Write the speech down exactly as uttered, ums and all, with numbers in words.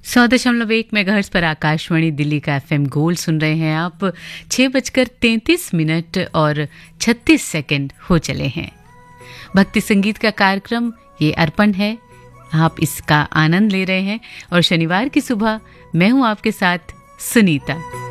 सौ दशमलव एक मेगाहर्ट्ज पर आकाशवाणी दिल्ली का एफएम गोल्ड सुन रहे हैं आप। छः बजकर तैंतीस मिनट और छत्तीस सेकंड हो चले हैं। भक्ति संगीत का कार्यक्रम ये अर्पण है, आप इसका आनंद ले रहे हैं और शनिवार की सुबह मैं हूं आपके साथ सुनीता।